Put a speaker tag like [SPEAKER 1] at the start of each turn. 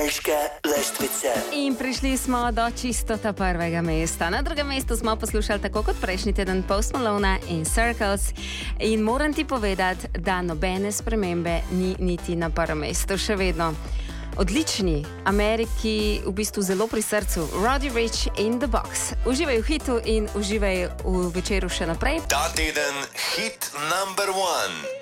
[SPEAKER 1] Angleške lestvice.
[SPEAKER 2] In prišli smo do čisto ta prvega mesta. Na drugem mestu smo poslušali tako kot prejšnji teden Post Malone in Circles. In moram ti povedati, da nobene spremembe ni niti na prvem mestu. Še vedno odlični, Ameriki v bistvu zelo pri srcu. Roddy Ricch in The Box. Uživaj v hitu in uživaj v večeru še naprej.
[SPEAKER 1] Ta teden hit number 1.